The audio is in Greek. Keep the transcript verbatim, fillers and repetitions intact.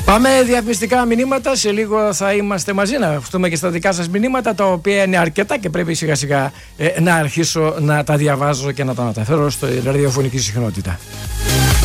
Πάμε διαφημιστικά μηνύματα. Σε λίγο θα είμαστε μαζί να ευχαριστούμε και στα δικά σας μηνύματα, τα οποία είναι αρκετά και πρέπει σιγά σιγά ε, να αρχίσω να τα διαβάζω και να τα μεταφέρω στη ραδιοφωνική συχνότητα.